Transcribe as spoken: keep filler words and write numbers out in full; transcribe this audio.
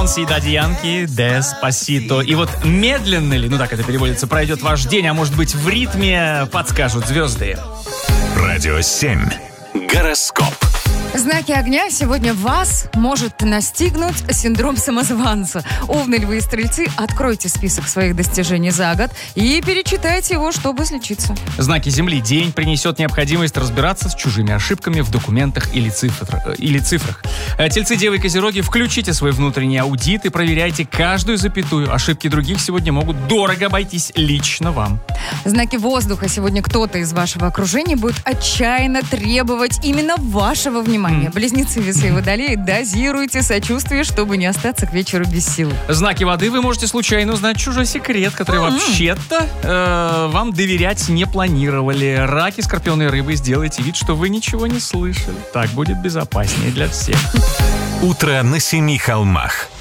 Си Дади Янки, Деспасито. И вот медленно ли, ну так это переводится, пройдет ваш день, а может быть в ритме, подскажут звезды. Радио семь. Гороскоп. Знаки огня. Сегодня вас может настигнуть синдром самозванца. Овны, львы и стрельцы, откройте список своих достижений за год и перечитайте его, чтобы слечиться. Знаки земли. День принесет необходимость разбираться с чужими ошибками в документах или, цифр, или цифрах. Тельцы, девы и козероги, включите свой внутренний аудит и проверяйте каждую запятую. Ошибки других сегодня могут дорого обойтись лично вам. Знаки воздуха. Сегодня кто-то из вашего окружения будет отчаянно требовать именно вашего внимания. Близнецы, весы и водолеи, дозируйте сочувствие, чтобы не остаться к вечеру без сил. Знаки воды. Вы можете случайно узнать чужой секрет, который mm-hmm. вообще-то э, вам доверять не планировали. Раки, скорпионы и рыбы, сделайте вид, что вы ничего не слышали. Так будет безопаснее для всех. Утро на семи холмах.